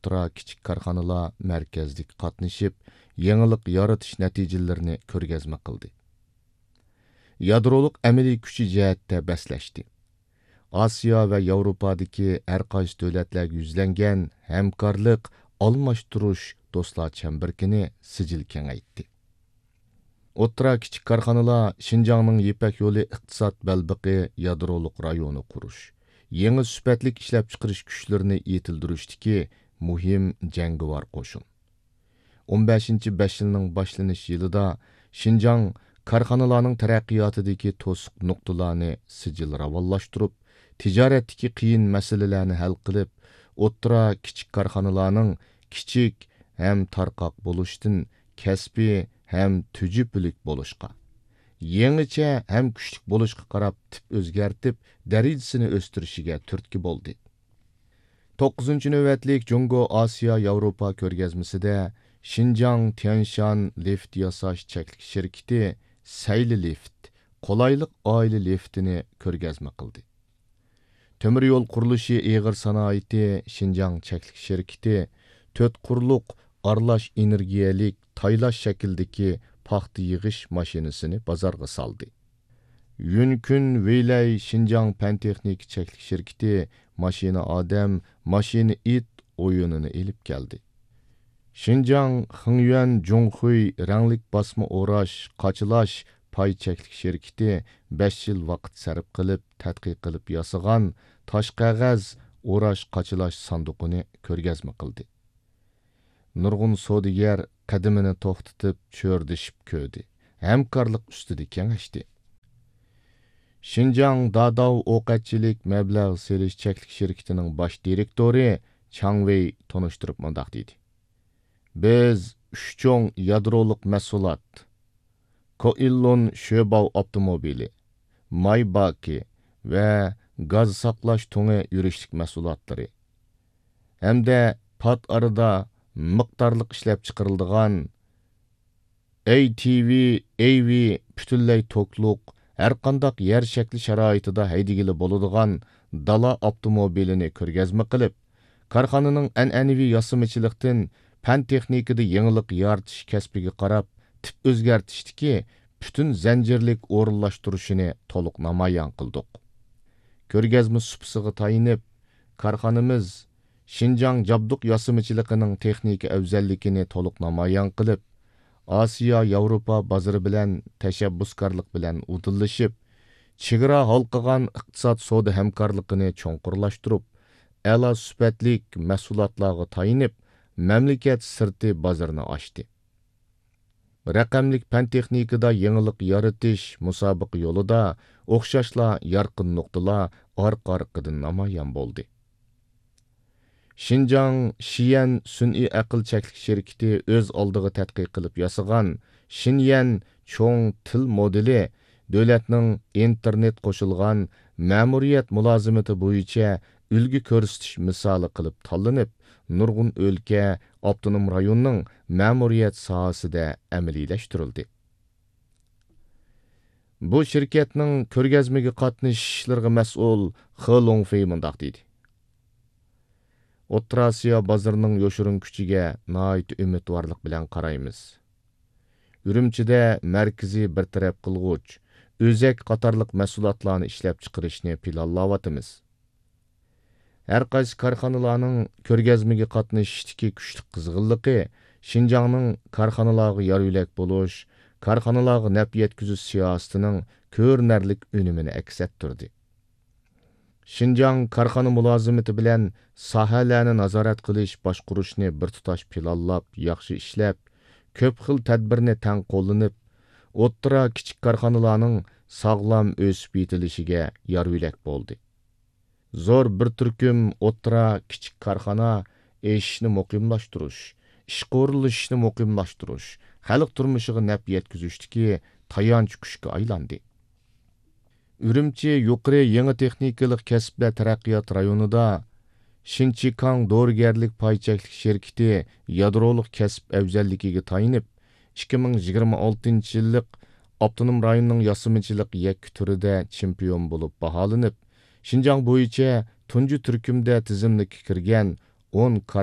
o'ttira kichik korxonalar markazlik qatnashib, yangilik yaratish natijalarini ko'rgazma qildi. Yadroliq amaliy kuchi jihatda baslashdi. Osiyo va Yevropadagi har qaysi davlatlarga yuzlangan hamkorlik, almashtirish do'stlar chambarkini sijil kengaytdi. O'ttira kichik korxonalar Şinjanning Yepak yo'li iqtisod balbiqi yadroliq rayoni qurish, yangi sifatlik ishlab chiqarish kuchlarini yetildirishdagi muhim jangovar qo'shin. 15-5 yilning boshlanish yilida Şinjan korxonalarning taraqqiyotidagi to'siq nuqtalarni sijil ravonlashtirib, tijoratdagi qiyin masalalarni hal qilib, o'ttira kichik korxonalarning kichik ham tarqoq bo'lishdan kasbiy ham tujiblik bo'lishqa, yangicha ham kuchlik bo'lishqa qarab tip o'zgartib, darajasini o'stirishiga turtki bo'ldi. 9-navbatlik Jungo Osiyo Yevropa ko'rgazmasida Şinjan Tianshan lift yasash cheklik shirkati Sayli lift, qolaylik oila liftini ko'rgazma qildi. Temir yo'l qurilishi ig'ir sanoati Şinjan cheklik shirkati 4 qurluq aralash energiyalik taylash shakldagi paxta yig'ish mashinasini bozorga soldi. Yunkun Veylay Şinjan Pantexnik cheklik shirkati mashina odam, mashina it o'yinini elib keldi. Şinjan Xingyuan Zhonghui ranglik basma o'rash, qachilash pay cheklik shirkati 5 yil vaqt sarf qilib, tadqiq qilib yasagan tosh qog'oz o'rash qachilash sanduqini ko'rgazma qildi. Nurg'un savdogar qadimini to'xtatib, cho'rdishib ko'rdi. Hamkorlik ustida kengashdi. Şinjan Dadao o'qatchilik mablag' selish cheklik shirkatining bosh direktori Chang Wei tonishtirib mundaq dedi. Biz 3 cho'ng yadroliq mahsulot, Koillon Sho'bao avtomobili, Maybaki va gaz saqlash to'ngi yurishlik mahsulotlari hamda pat arada miqdorliq ishlab chiqariladigan ATV, AV butunlay tokluq, har qandaq yer shakli sharoitida haydagili bo'ladigan dala avtomobilini ko'rgazma qilib, korxonaning an'anaviy yasamachilikdan fan texnikada yangilik yaratish kasbiga qarab tip o'zgartishdiki butun zanjirlik o'rinlashtirishini to'liq namoyon qildik. Ko'rgazma supsiga tayinib, korxonamiz Şinjan jabduq yasamachilig'ining texnika afzalligini to'liq namoyon qilib, Osiyo Yevropa bozori bilan tashabbuskorlik bilan udillashib, chegara halqagan iqtisod savdo hamkorligini cho'nqurlashtirib, a'lo sifatlik mahsulotlarga tayinib, mamlakat sirti bozorini ochdi. Raqamlik fan texnikada yangilik yaratish musobaqa yo'lida o'xshashla yorqin nuqtalar orqa-orqadan namoyon bo'ldi. Şinjan Xi'an sun'iy aql cheklik shirkati o'z oldiga tadqiq qilib yasagan Xinyan cho'ng til modeli davlatning internet qo'shilgan ma'muriyat mulozimati bo'yicha ulgu ko'rsatish misoli qilib tanlanib, nurg'un o'lka, avtonom rayonning ma'muriyat sohasida amaliylashtirildi. Bu shirkatning ko'rgazmaga qatnashishlarga mas'ul He Longfei mundaq dedi. O'rta Osiyo bozorining yo'shirin kuchiga nihoyat umidvorlik bilan qaraymiz. Urumchida markaziy bir taraf qilg'uch, o'zak qatorliq mahsulotlarni ishlab chiqarishni planlayapmiz. Har qaysi korxonalarning ko'rgazmaga qatnashishdagi kuchli qizg'inligi Şinjanning korxonalarga yarulak bo'lish, korxonalarga naf yetkazish siyosatining ko'rinarlik unumini aks ettirdi. Şinjan korxona mulozimati bilan sohalarni nazorat qilish, boshqarishni bir tutash planlab, yaxshi ishlab, ko'p xil tadbirni tang qo'llanib, o'ttira kichik korxonalarning sog'lom o'sib yetilishiga yarulak bo'ldi. Zo'r bir turkum o'ttira kichik korxona ishni muqimlashtirish, ish qurilishini muqimlashtirish, xalq turmushiga naf yetkazishdagi tayanch kuchga aylandi. Urumchi yuqori yangi texnikalik kasblar taraqqiyot rayonida Shinchikang dorigarlik paychaklik shirkati yadroliq kasb afzalligiga tayinib, 2026 yillik avtonom rayonning yasamachilik yakki turida chempion bo'lib baholanib, Şinjan bo'yicha tunji turkumda tizimlikka kirgan 10